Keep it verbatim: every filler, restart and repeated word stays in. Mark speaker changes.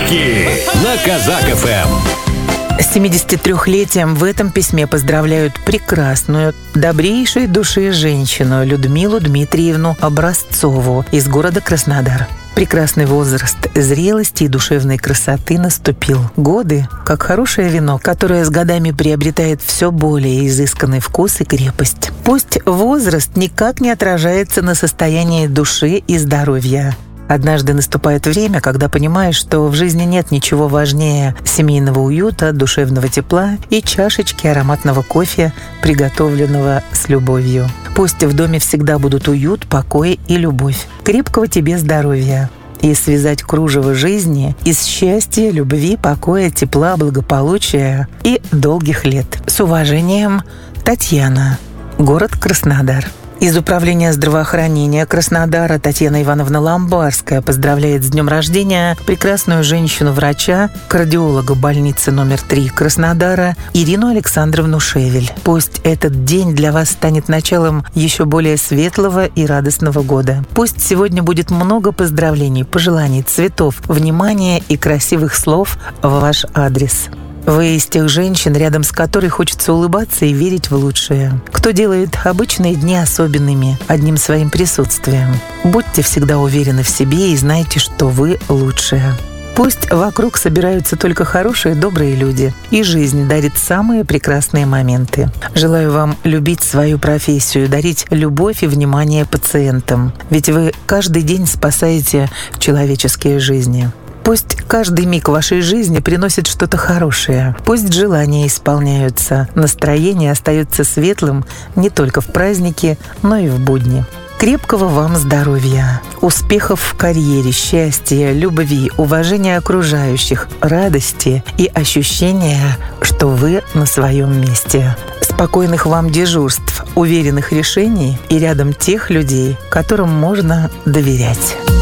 Speaker 1: Подарки на Казак эф эм.
Speaker 2: С семидесятитрёхлетием в этом письме поздравляют прекрасную, добрейшей души женщину Людмилу Дмитриевну Образцову из города Краснодар. Прекрасный возраст зрелости и душевной красоты наступил. Годы, как хорошее вино, которое с годами приобретает все более изысканный вкус и крепость. Пусть возраст никак не отражается на состоянии души и здоровья. Однажды наступает время, когда понимаешь, что в жизни нет ничего важнее семейного уюта, душевного тепла и чашечки ароматного кофе, приготовленного с любовью. Пусть в доме всегда будут уют, покой и любовь. Крепкого тебе здоровья. И связать кружево жизни из счастья, любви, покоя, тепла, благополучия и долгих лет. С уважением, Татьяна. Город Краснодар. Из Управления здравоохранения Краснодара Татьяна Ивановна Ламбарская поздравляет с днем рождения прекрасную женщину-врача, кардиолога больницы номер три Краснодара Ирину Александровну Шевель. Пусть этот день для вас станет началом еще более светлого и радостного года. Пусть сегодня будет много поздравлений, пожеланий, цветов, внимания и красивых слов в ваш адрес. Вы из тех женщин, рядом с которой хочется улыбаться и верить в лучшее. Кто делает обычные дни особенными одним своим присутствием. Будьте всегда уверены в себе и знайте, что вы лучшие. Пусть вокруг собираются только хорошие, добрые люди, и жизнь дарит самые прекрасные моменты. Желаю вам любить свою профессию, дарить любовь и внимание пациентам. Ведь вы каждый день спасаете человеческие жизни. Пусть каждый миг вашей жизни приносит что-то хорошее. Пусть желания исполняются, настроение остается светлым не только в праздники, но и в будни. Крепкого вам здоровья, успехов в карьере, счастья, любви, уважения окружающих, радости и ощущения, что вы на своем месте. Спокойных вам дежурств, уверенных решений и рядом тех людей, которым можно доверять.